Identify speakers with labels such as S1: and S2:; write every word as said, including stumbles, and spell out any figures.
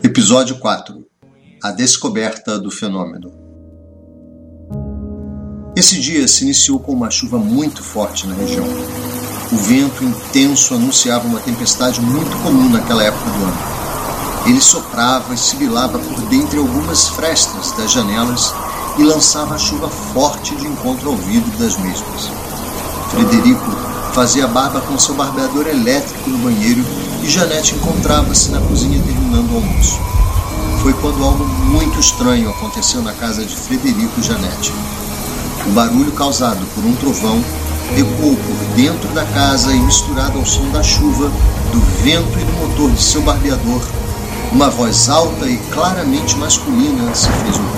S1: Episódio quatro. A descoberta do fenômeno. Esse dia se iniciou com uma chuva muito forte na região. O vento intenso anunciava uma tempestade muito comum naquela época do ano. Ele soprava e sibilava por dentre algumas frestas das janelas e lançava a chuva forte de encontro ao vidro das mesmas. Frederico fazia barba com seu barbeador elétrico no banheiro e Janete encontrava-se na cozinha terminando o almoço. Foi quando algo muito estranho aconteceu na casa de Frederico e Janete. O barulho causado por um trovão ecoou por dentro da casa e, misturado ao som da chuva, do vento e do motor de seu barbeador, uma voz alta e claramente masculina se fez ouvir.